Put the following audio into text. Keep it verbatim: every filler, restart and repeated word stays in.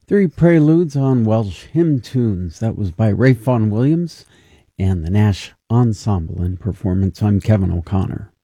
Three Preludes on Welsh Hymn Tunes. That was by Ralph Vaughan Williams and the Nash Ensemble in performance. I'm Kevin O'Connor.